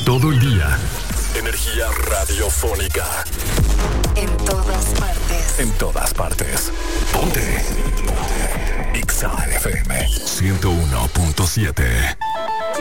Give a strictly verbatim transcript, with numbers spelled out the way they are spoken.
todo el día. Energía radiofónica. En todas partes. En todas partes. Ponte. Ponte. Exa F M ciento uno punto siete.